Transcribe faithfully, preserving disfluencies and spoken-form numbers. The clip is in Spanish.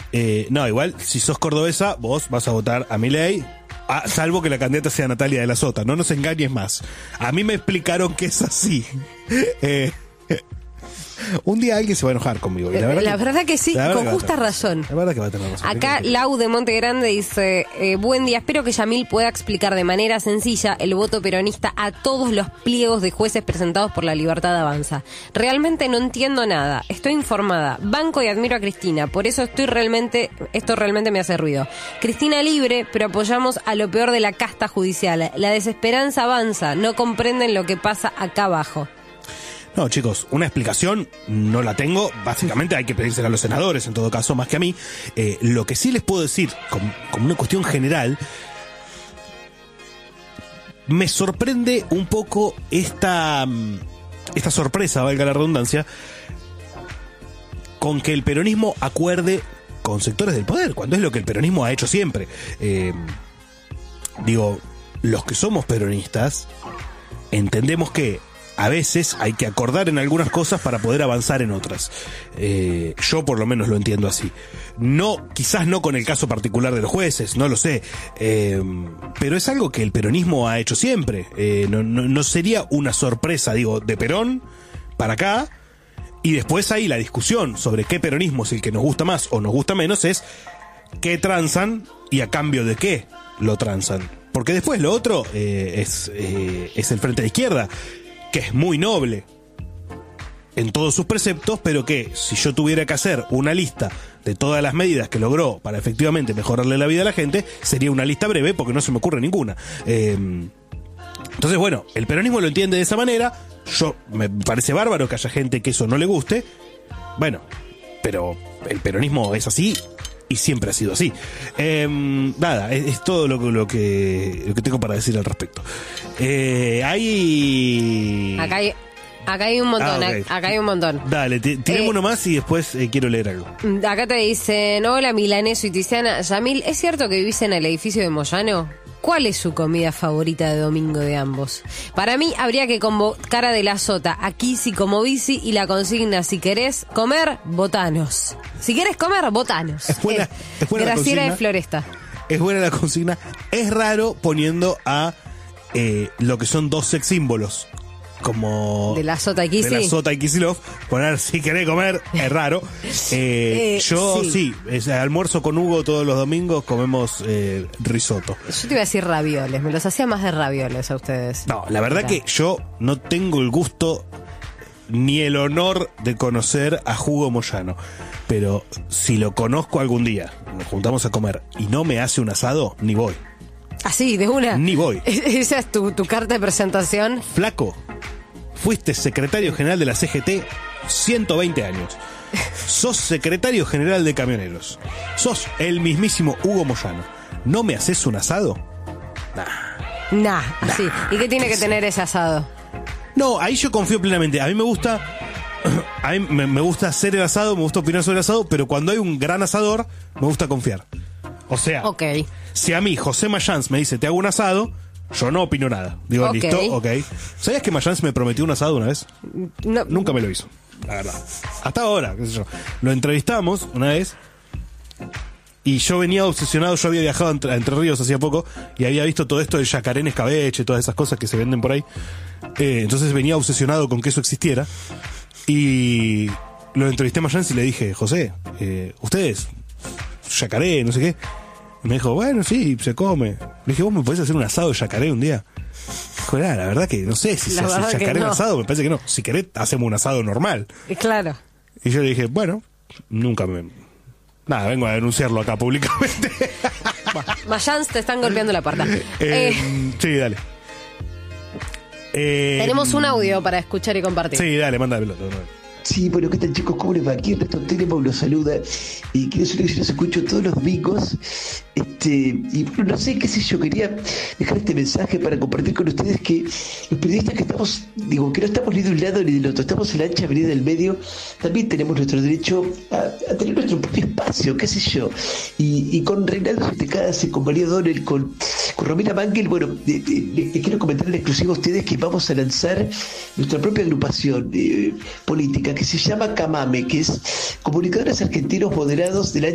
Eh, no, igual, si sos cordobesa, vos vas a votar a Milei, a, salvo que la candidata sea Natalia de la Sota. No nos engañes más. A mí me explicaron que es así. Eh, un día alguien se va a enojar conmigo. Y la verdad, la que, verdad que sí, verdad con que justa razón. La verdad que va a tener razón. Acá Lau de Monte Grande dice, eh, buen día, espero que Yamil pueda explicar de manera sencilla el voto peronista a todos los pliegos de jueces presentados por La Libertad Avanza. Realmente no entiendo nada, estoy informada, banco y admiro a Cristina, por eso estoy realmente, esto realmente me hace ruido. Cristina libre, pero apoyamos a lo peor de la casta judicial. La desesperanza avanza, no comprenden lo que pasa acá abajo. No, chicos, una explicación no la tengo. Básicamente hay que pedírsela a los senadores, en todo caso, más que a mí. Eh, lo que sí les puedo decir, como, como una cuestión general, me sorprende un poco esta, esta sorpresa, valga la redundancia, con que el peronismo acuerde con sectores del poder, cuando es lo que el peronismo ha hecho siempre. Eh, digo, los que somos peronistas entendemos que a veces hay que acordar en algunas cosas para poder avanzar en otras. Eh, yo por lo menos lo entiendo así. No, quizás no con el caso particular de los jueces, no lo sé. Eh, pero es algo que el peronismo ha hecho siempre. Eh, no, no, no sería una sorpresa, digo, de Perón para acá. Y después hay la discusión sobre qué peronismo es el que nos gusta más o nos gusta menos, es qué transan y a cambio de qué lo transan. Porque después lo otro eh, es, eh, es el Frente de Izquierda, que es muy noble en todos sus preceptos, pero que si yo tuviera que hacer una lista de todas las medidas que logró para efectivamente mejorarle la vida a la gente, sería una lista breve porque no se me ocurre ninguna. Eh, entonces, bueno, el peronismo lo entiende de esa manera. Yo me parece bárbaro que haya gente que eso no le guste. Bueno, pero el peronismo es así y siempre ha sido así. Eh, nada, es, es todo lo, lo, que, lo que tengo para decir al respecto. Eh, hay... Acá hay... Acá hay un montón, ah, okay. acá hay un montón. Dale, tiremos eh, uno más y después eh, quiero leer algo. Acá te dicen, hola Milaneso y Tiziana. Yamil, ¿es cierto que vivís en el edificio de Moyano? ¿Cuál es su comida favorita de domingo de ambos? Para mí habría que convocar a De la Sota, aquí sí como bici, y la consigna, si querés comer, botanos. Si querés comer, botanos. Es buena, eh, es buena la Graciela consigna. de Floresta. Es buena la consigna. Es raro poniendo a eh, lo que son dos sex símbolos, como De la Sota y Kisi. De la Sota y Kicillof. Poner si querés comer es raro. Eh, Eh, yo sí. sí, es, almuerzo con Hugo todos los domingos, comemos eh, risotto. Yo te iba a decir ravioles, me los hacía más de ravioles a ustedes. No, la verdad Acá. que yo no tengo el gusto ni el honor de conocer a Hugo Moyano, pero si lo conozco algún día, nos juntamos a comer y no me hace un asado, ni voy. Así, de una. Ni voy. Esa es tu, tu carta de presentación. Flaco, fuiste secretario general de la C G T ciento veinte años. Sos secretario general de camioneros. Sos el mismísimo Hugo Moyano. ¿No me haces un asado? Nah. Nah, así. ¿Y qué tiene que sí. tener ese asado? No, ahí yo confío plenamente. A mí me gusta... A mí me, me gusta hacer el asado, me gusta opinar sobre el asado, pero cuando hay un gran asador, me gusta confiar. O sea, Ok. si a mí José Mayans me dice, te hago un asado, yo no opino nada. Digo, Ok. listo, ok. ¿Sabías que Mayans me prometió un asado una vez? No, Nunca me lo hizo, la verdad. Hasta ahora, qué sé yo. Lo entrevistamos una vez y yo venía obsesionado, yo había viajado a Entre, a Entre Ríos hacía poco y había visto todo esto del yacaré en escabeche, todas esas cosas que se venden por ahí. Eh, entonces venía obsesionado con que eso existiera y lo entrevisté a Mayans y le dije, José, eh, ustedes, yacaré, no sé qué. Y me dijo, bueno, sí, se come. Le dije, ¿vos me podés hacer un asado de yacaré un día? Dijo, la verdad que no sé si La se hace verdad que yacaré en no. asado, me parece que no. Si querés, hacemos un asado normal. claro. Y yo le dije, bueno, nunca me... Nada, vengo a denunciarlo acá públicamente. Mayans, te están golpeando la puerta. Eh, Eh, sí, dale. Eh, tenemos un audio para escuchar y compartir. Sí, dale, manda pelota. Sí, bueno, ¿qué tal chicos? ¿Cómo les va? Aquí Ernesto Tenenbaum los saluda y quiero decirles que yo los escucho todos los domingos este, y bueno, no sé, qué sé yo, quería dejar este mensaje para compartir con ustedes que los periodistas que estamos, digo, que no estamos ni de un lado ni del otro, estamos en la ancha avenida del medio, también tenemos nuestro derecho a, a tener nuestro propio espacio, qué sé yo, y, y con Reinaldo Setecase, con María Donel, con, con Romina Mangel, bueno, de, de, les de quiero comentar en exclusivo a ustedes que vamos a lanzar nuestra propia agrupación eh, política que se llama Camame, que es Comunicadores Argentinos Moderados de la